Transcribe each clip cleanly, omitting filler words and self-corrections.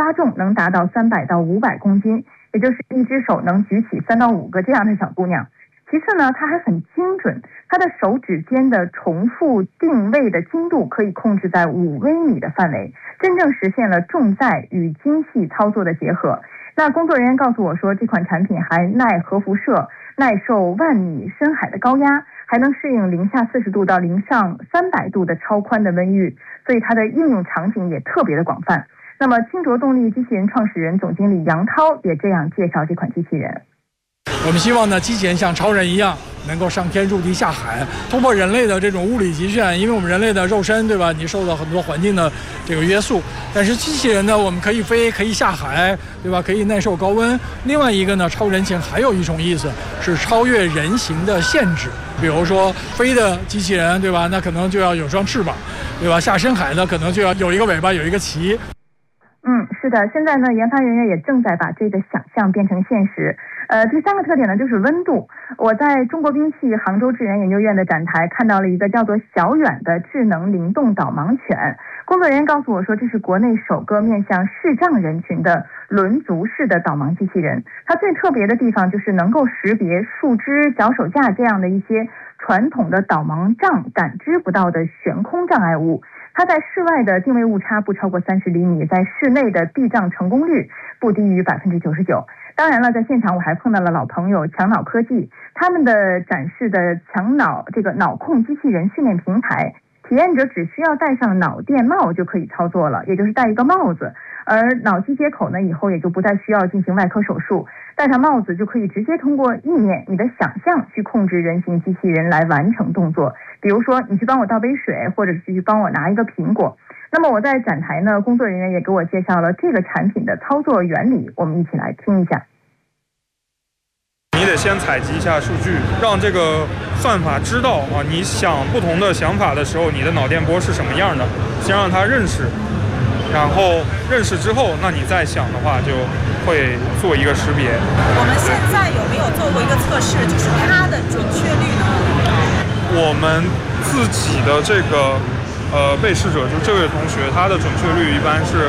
加重能达到300到500公斤，也就是一只手能举起3到5个这样的小姑娘。其次呢，它还很精准，它的手指间的重复定位的精度可以控制在5微米的范围，真正实现了重载与精细操作的结合。那工作人员告诉我说，这款产品还耐核辐射，耐受万米深海的高压，还能适应零下40度到零上300度的超宽的温域，所以它的应用场景也特别的广泛。那么清浊动力机器人创始人总经理杨涛也这样介绍这款机器人。 我们希望呢，机器人像超人一样，能够上天入地下海，突破人类的这种物理极限。因为我们人类的肉身，对吧？你受到很多环境的这个约束，但是机器人呢，我们可以飞，可以下海，对吧？可以耐受高温。另外一个呢，超人形还有一种意思是超越人形的限制，比如说飞的机器人，对吧？那可能就要有双翅膀，对吧？下深海的可能就要有一个尾巴，有一个鳍。 是的，现在呢，研发人员也正在把这个想象变成现实。第3个特点呢，就是温度。我在中国兵器杭州智源研究院的展台看到了一个叫做小远的智能灵动导盲犬。工作人员告诉我说，这是国内首个面向视障人群的轮足式的导盲机器人。它最特别的地方就是能够识别树枝、脚手架这样的一些传统的导盲杖感知不到的悬空障碍物。它在室外的定位误差不超过30厘米，在室内的避障成功率不低于99%。当然了，在现场我还碰到了老朋友强脑科技，他们的展示的强脑这个脑控机器人训练平台，体验者只需要戴上脑电帽就可以操作了，也就是戴一个帽子，而脑机接口呢，以后也就不再需要进行外科手术，戴上帽子就可以直接通过意念、你的想象去控制人形机器人来完成动作。比如说，你去帮我倒杯水，或者是去帮我拿一个苹果。那么我在展台呢，工作人员也给我介绍了这个产品的操作原理，我们一起来听一下。 你得先采集一下数据，让这个算法知道你想不同的想法的时候，你的脑电波是什么样的，先让它认识，然后认识之后，那你再想的话，就会做一个识别。 我们现在有没有做过一个测试，就是它的准确率呢？ 我们自己的这个被试者，就这位同学，他的准确率一般是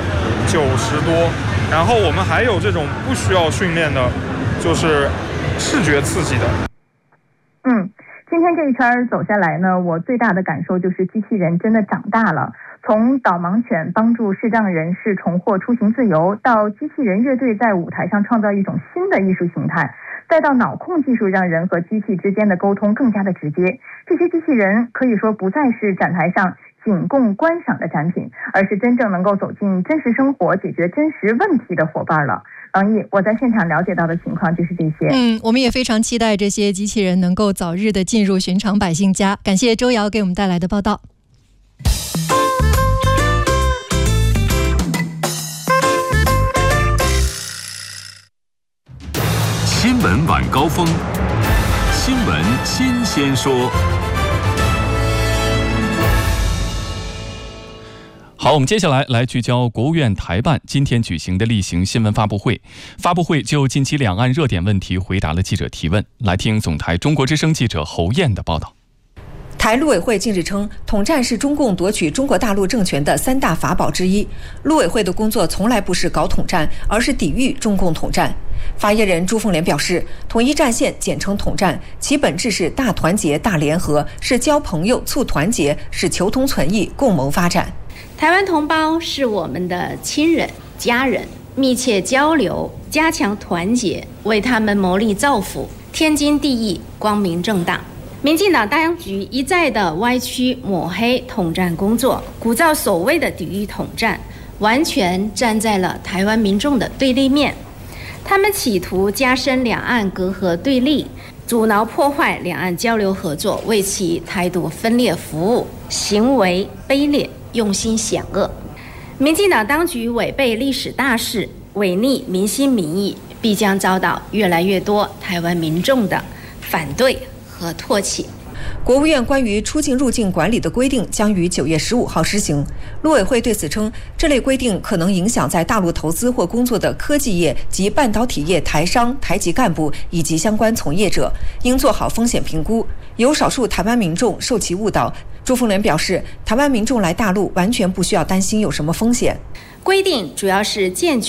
90多。然后我们还有这种不需要训练的，就是视觉刺激的。 今天这一圈走下来呢，我最大的感受就是机器人真的长大了。从导盲犬帮助视障人士重获出行自由，到机器人乐队在舞台上创造一种新的艺术形态，再到脑控技术让人和机器之间的沟通更加的直接。这些机器人可以说不再是展台上仅供观赏的展品，而是真正能够走进真实生活、解决真实问题的伙伴了。王毅，我在现场了解到的情况就是这些。 我们也非常期待这些机器人能够早日的进入寻常百姓家。感谢周瑶给我们带来的报道。 新闻晚高峰，新闻新鲜说。 好，我们接下来聚焦国务院台办今天举行的例行新闻发布会。发布会就近期两岸热点问题回答了记者提问。来听总台中国之声记者侯燕的报道。 台陆委会近日称，统战是中共夺取中国大陆政权的3大法宝之一。陆委会的工作从来不是搞统战，而是抵御中共统战。发言人朱凤莲表示，统一战线简称统战，其本质是大团结、大联合，是交朋友、促团结，是求同存异、共谋发展。 台湾同胞是我们的亲人、家人，密切交流，加强团结，为他们谋利造福，天经地义，光明正大。民进党当局一再的歪曲抹黑统战工作，鼓噪所谓的抵御统战，完全站在了台湾民众的对立面。他们企图加深两岸隔阂对立，阻挠破坏两岸交流合作，为其台独分裂服务，行为卑劣，用心险恶。民进党当局违背历史大势，违逆民心民意，必将遭到越来越多台湾民众的反对和唾弃。 国务院关于出境入境管理的规定将于9月15号施行。陆委会对此称，这类规定可能影响在大陆投资或工作的科技业及半导体业台商、台籍干部以及相关从业者，应做好风险评估。有少数台湾民众受其误导。朱凤莲表示，台湾民众来大陆完全不需要担心有什么风险。 规定主要是健全